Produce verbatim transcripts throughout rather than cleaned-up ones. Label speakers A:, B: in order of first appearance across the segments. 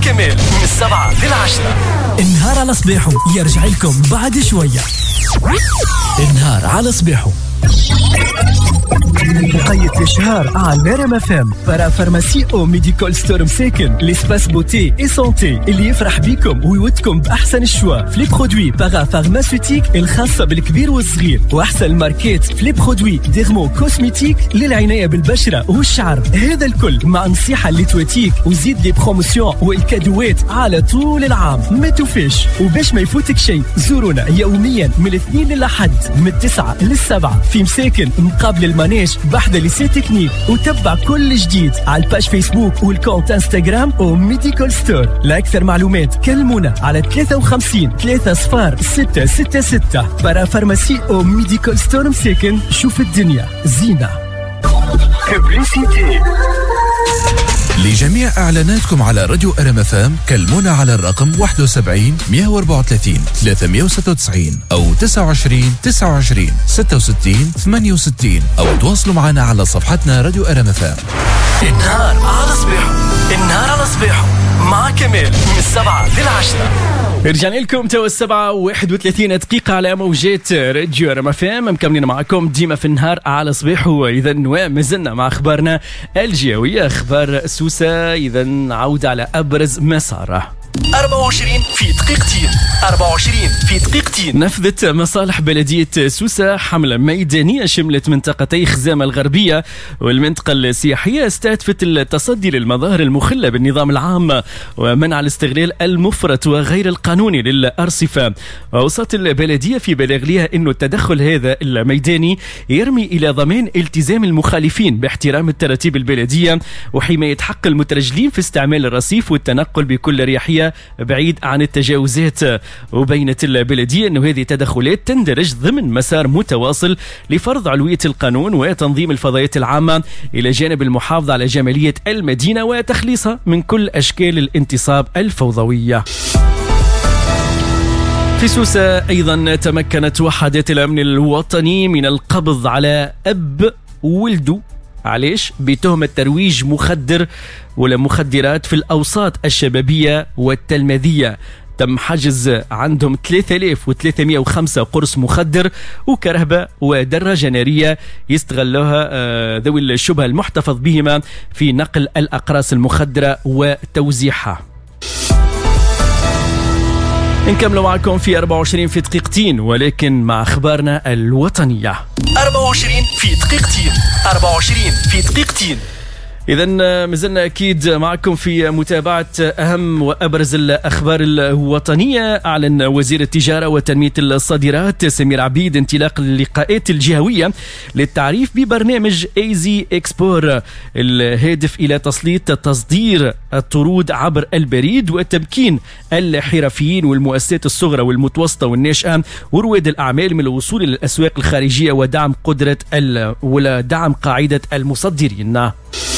A: كمال من السبعة للعشرة.
B: النهار على صباحه يرجع لكم بعد شوية. النهار على صباحه مقيد الشهر على ريم اف ام برا فارماسي او ميديكال ستور مساكن ليسباس بوتي اي سونتي اللي يفرح بيكم ويودكم باحسن الشوا في لي برودوي برا فارماسيوتيك الخاصه بالكبير والصغير واحسن الماركات في لي برودوي ديرمو كوسميتيك للعنايه بالبشره والشعر. هذا الكل مع نصيحه اللي تواتيك وزيد لي بروموسيون والكادوات على طول العام. ما توفيش وباش ما يفوتك شيء زورونا يوميا من الاثنين للأحد من التسعة للسبعة في مساكن مقابل المانيج بحدا ليسي تكنيك. وتبع كل جديد على الباج فيسبوك والكونت انستغرام او ميديكال ستور. لأكثر معلومات كلمونا على ثلاثة وخمسين ثلاثة صفار ستة ستة ستة. برا فارماسي او ميديكال ستور مساكن. شوف الدنيا زينة.
A: ببليسيتي
C: لجميع إعلاناتكم على راديو ريم اف ام كلمونا على الرقم واحد وسبعين مية وأربعة وثلاثين ثلاثمية وستة وتسعين أو تسعة وعشرين تسعة وعشرين ستة وستين ثمانية وستين أو تواصلوا معنا على صفحتنا راديو ريم اف ام.
A: النهار على صباحه النهار على صباحه مع كمال من السبعة للعشرة.
D: رجعنا لكم توا السبعة وواحد وثلاثين دقيقة على موجات راديو ريم اف ام. مكملين معكم ديما في النهار على صباحه. إذا ومازلنا مع أخبارنا الجوية. أخبار سوسة إذا عودة على أبرز مساره.
A: أربعة وعشرين في دقيقتين أربعة وعشرين في دقيقتين.
D: نفذت مصالح بلدية سوسة حملة ميدانية شملت منطقتي خزامة الغربية والمنطقة السياحية استهدفت التصدي للمظاهر المخلة بالنظام العام ومنع الاستغلال المفرط وغير القانوني للأرصفة. وأوصت البلدية في بلاغ لها أن التدخل هذا الميداني يرمي إلى ضمان التزام المخالفين باحترام التراتيب البلدية وحماية حق المترجلين في استعمال الرصيف والتنقل بكل رياحية بعيد عن التجاوزات. وبينت البلدية أن هذه التدخلات تندرج ضمن مسار متواصل لفرض علوية القانون وتنظيم الفضائيات العامة إلى جانب المحافظة على جمالية المدينة وتخليصها من كل أشكال الانتصاب الفوضوية. في سوسة أيضا تمكنت وحدات الأمن الوطني من القبض على أب ولده علاش بتهمة ترويج مخدر ولا مخدرات في الأوساط الشبابية والتلميذية. تم حجز عندهم ثلاثة آلاف وثلاثمية وخمسة قرص مخدر وكرهبة ودراجة نارية يستغلوها ذوي الشبهة المحتفظ بهما في نقل الأقراص المخدرة وتوزيعها. نكمل معكم في أربعة وعشرين في دقيقتين ولكن مع أخبارنا الوطنية.
A: أربعة وعشرين في دقيقتين أربعة وعشرين في دقيقتين.
D: إذا مازلنا أكيد معكم في متابعة أهم وأبرز الأخبار الوطنية. أعلن وزير التجارة وتنمية الصادرات سمير عبيد انطلاق اللقاءات الجهوية للتعريف ببرنامج ايزي اكسبور الهادف إلى تسليط تصدير الطرود عبر البريد وتمكين الحرفيين والمؤسسات الصغرى والمتوسطة والناشئة ورواد الأعمال من الوصول إلى الأسواق الخارجية ودعم قدرة ولا دعم قاعدة المصدرين.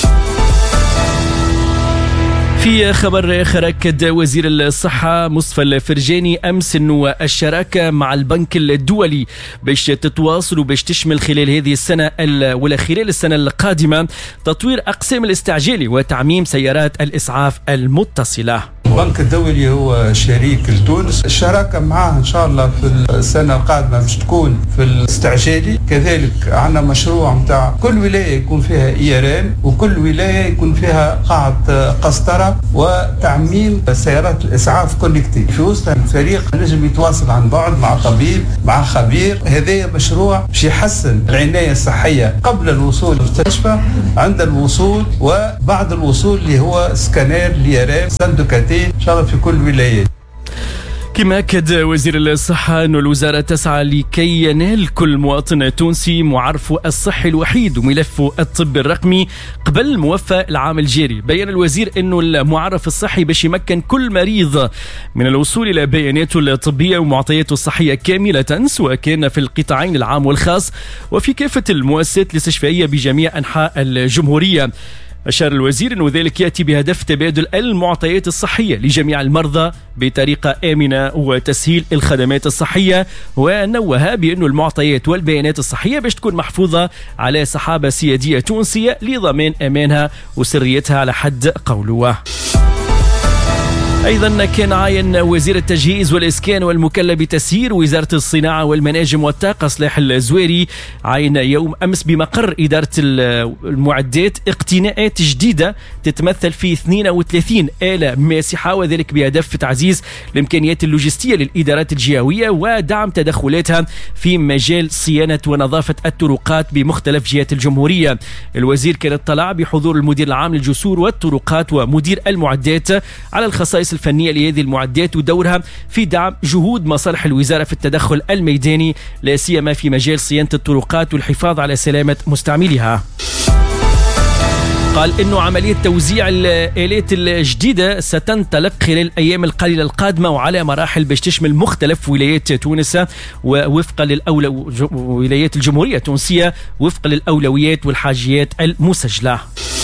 D: في خبر آخر أكد وزير الصحة مصطفى الفرجاني أمس أنه الشراكة مع البنك الدولي باش تتواصل وباش تشمل خلال هذه السنة ولا خلال السنة القادمة تطوير أقسام الاستعجالي وتعميم سيارات الإسعاف المتصلة.
E: البنك الدولي هو شريك لتونس. الشراكة معاه إن شاء الله في السنة القادمة باش تكون في الاستعجالي. كذلك عندنا مشروع متاع كل ولاية يكون فيها إيران وكل ولاية يكون فيها قاعة قسطرة وتعميم سيارات الإسعاف كونكتيف. في وسط الفريق نجم يتواصل عن بعد مع طبيب مع خبير. هذا مشروع باش يحسن العناية الصحية قبل الوصول للمستشفى عند الوصول وبعد الوصول اللي هو سكانير الإيران سندوكاتي إن شاء الله في كل ولاية.
D: كما أكد وزير الصحة أن الوزارة تسعى لكي ينال كل مواطن تونسي معرفه الصحي الوحيد وملفه الطبي الرقمي قبل الموفى العام الجاري. بيان الوزير أنه المعرف الصحي باش يمكن كل مريض من الوصول إلى بياناته الطبية ومعطياته الصحية كاملة سواء كان في القطاعين العام والخاص وفي كافة المؤسسات الاستشفائية بجميع أنحاء الجمهورية. أشار الوزير أنه ذلك يأتي بهدف تبادل المعطيات الصحية لجميع المرضى بطريقة آمنة وتسهيل الخدمات الصحية. ونوه بأن المعطيات والبيانات الصحية باش تكون محفوظة على سحابة سيادية تونسية لضمان أمانها وسريتها على حد قوله. أيضا كان عاين وزير التجهيز والإسكان والمكلف بتسيير وزارة الصناعة والمناجم والطاقة صلاح الزويري عاين يوم أمس بمقر إدارة المعدات اقتناءات جديدة تتمثل في اثنين وثلاثين آلة ماسحة، وذلك بهدف تعزيز الإمكانيات اللوجستية للإدارات الجهوية ودعم تدخلاتها في مجال صيانة ونظافة الطرقات بمختلف جهات الجمهورية. الوزير كان اطلع بحضور المدير العام للجسور والطرقات ومدير المعدات على الخصائص الفنية لهذه المعدات ودورها في دعم جهود مصالح الوزارة في التدخل الميداني لا سيما في مجال صيانة الطرقات والحفاظ على سلامة مستعمليها. قال إنه عملية توزيع الآلات الجديدة ستنطلق خلال الأيام القليلة القادمة وعلى مراحل باش تشمل مختلف ولايات تونس ووفقا للأولو ولايات الجمهورية التونسية وفقا للأولويات والحاجيات المسجلة.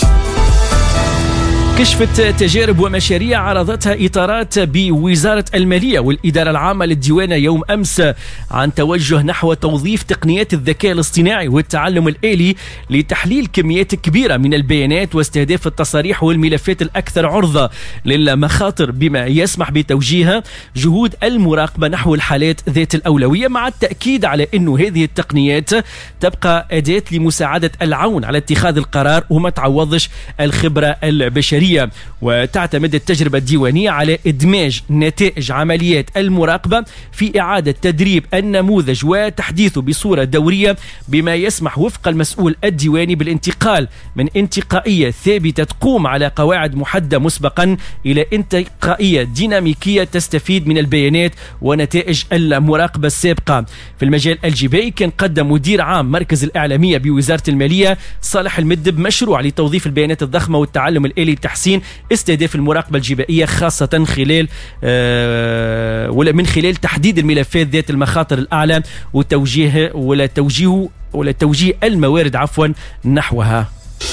D: كشفت تجارب ومشاريع عرضتها إطارات بوزارة المالية والإدارة العامة للديوانة يوم أمس عن توجه نحو توظيف تقنيات الذكاء الاصطناعي والتعلم الآلي لتحليل كميات كبيرة من البيانات واستهداف التصاريح والملفات الأكثر عرضة للمخاطر بما يسمح بتوجيه جهود المراقبة نحو الحالات ذات الأولوية، مع التأكيد على أن هذه التقنيات تبقى أداة لمساعدة العون على اتخاذ القرار وما تعوضش الخبرة البشرية. وتعتمد التجربة الديوانية على إدماج نتائج عمليات المراقبة في إعادة تدريب النموذج وتحديثه بصورة دورية بما يسمح وفق المسؤول الديواني بالانتقال من انتقائية ثابتة تقوم على قواعد محددة مسبقا إلى انتقائية ديناميكية تستفيد من البيانات ونتائج المراقبة السابقة. في المجال الجبائي كان قدم مدير عام مركز الإعلامية بوزارة المالية صالح المدب مشروع لتوظيف البيانات الضخمة والتعلم الآلي تحسين استهداف المراقبة الجبائية خاصة خلال آه ولا من خلال تحديد الملفات ذات المخاطر الأعلى وتوجيه ولا توجيه ولا توجيه الموارد عفوا نحوها.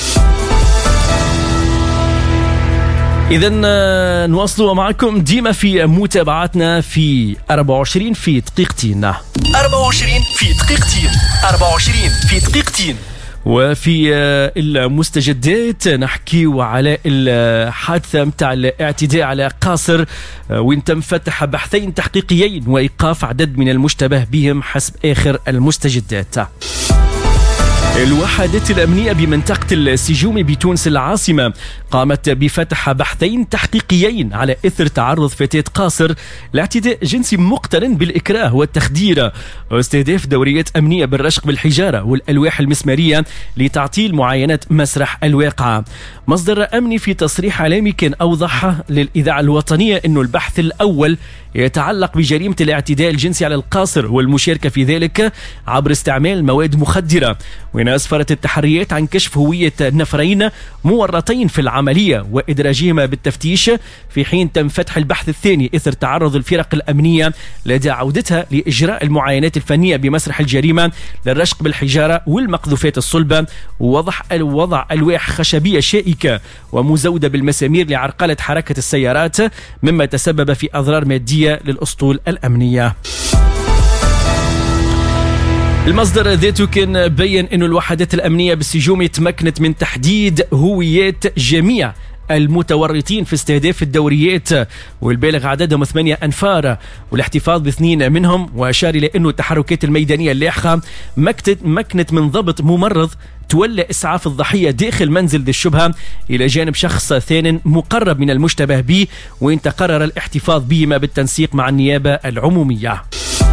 D: إذا نواصل معكم ديما في متابعتنا في أربعة وعشرين في دقيقتين
A: أربعة وعشرين في دقيقتين أربعة وعشرين في دقيقتين.
D: وفي المستجدات نحكي على الحادثة متاع الاعتداء على قاصر وين تم فتح بحثين تحقيقيين وإيقاف عدد من المشتبه بهم حسب آخر المستجدات. الوحدات الأمنية بمنطقة السجوم بتونس العاصمة قامت بفتح بحثين تحقيقيين على إثر تعرض فتاة قاصر لاعتداء جنسي مقترن بالإكراه والتخدير واستهداف دوريات أمنية بالرشق بالحجارة والألواح المسمارية لتعطيل معاينة مسرح الواقعة. مصدر أمني في تصريح إعلامي كان أوضح للإذاعة الوطنية أنه البحث الأول يتعلق بجريمة الاعتداء الجنسي على القاصر والمشاركة في ذلك عبر استعمال مواد مخدرة، وين أسفرت التحريات عن كشف هوية نفرين مورطين في العملية وإدراجهما بالتفتيش، في حين تم فتح البحث الثاني إثر تعرض الفرق الأمنية لدى عودتها لإجراء المعاينات الفنية بمسرح الجريمة للرشق بالحجارة والمقذوفات الصلبة ووضع وضع ألواح خشبية شائكة ومزودة بالمسامير لعرقلة حركة السيارات مما تسبب في أضرار مادية للأسطول الأمنية. المصدر ذاته كان بيّن أن الوحدات الأمنية بالسجوم تمكنت من تحديد هويات جميع المتورطين في استهداف الدوريات والبالغ عددهم ثمانية أنفار والاحتفاظ باثنين منهم، وأشار إلى أن التحركات الميدانية اللاحقة مكنت من ضبط ممرض تولى إسعاف الضحية داخل منزل ذي الشبهة إلى جانب شخص ثان مقرب من المشتبه به، وإن تقرر الاحتفاظ بهما بالتنسيق مع النيابة العمومية.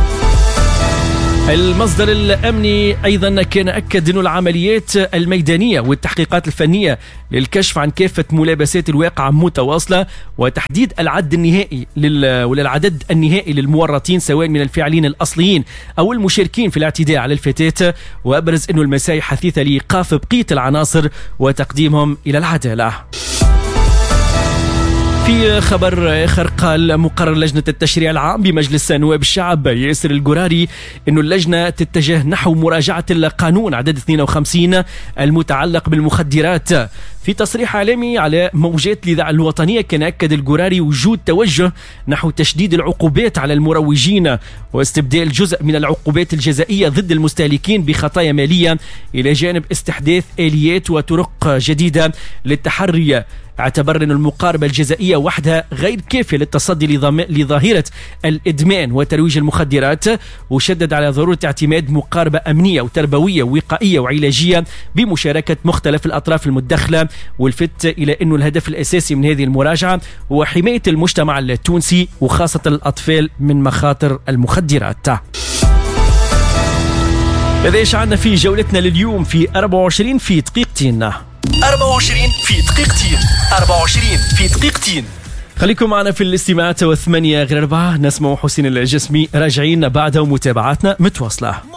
D: المصدر الأمني أيضا كان أكد أن العمليات الميدانية والتحقيقات الفنية للكشف عن كافة ملابسات الواقعة متواصلة وتحديد العد النهائي لل... ولا العدد النهائي للمورطين سواء من الفاعلين الأصليين أو المشاركين في الاعتداء على الفتاة، وأبرز أن المساعي حثيثة لإيقاف بقية العناصر وتقديمهم إلى العدالة. في خبر آخر قال مقرر لجنة التشريع العام بمجلس نواب الشعب ياسر القراري أن اللجنة تتجه نحو مراجعة القانون عدد اثنين وخمسين المتعلق بالمخدرات. في تصريح إعلامي على موجات الإذاعة الوطنية كان أكد القراري وجود توجه نحو تشديد العقوبات على المروجين واستبدال جزء من العقوبات الجزائية ضد المستهلكين بخطايا مالية إلى جانب استحداث آليات وطرق جديدة للتحري اعتبر أن المقاربة الجزائية وحدها غير كافية للتصدي لظاهرة الإدمان وترويج المخدرات، وشدد على ضرورة اعتماد مقاربة أمنية وتربوية ووقائية وعلاجية بمشاركة مختلف الأطراف المدخلة، والفت إلى أنه الهدف الأساسي من هذه المراجعة هو حماية المجتمع التونسي وخاصة الأطفال من مخاطر المخدرات. هذا ايش عنا في جولتنا لليوم في أربعة وعشرين في دقيقتين.
A: أربعة وعشرين في دقيقتين أربعة وعشرين في دقيقتين.
D: خليكم معنا في الاستماع. وثمانية غير أربعة نسمع حسين الجسمي، راجعين بعد متابعاتنا متواصلة.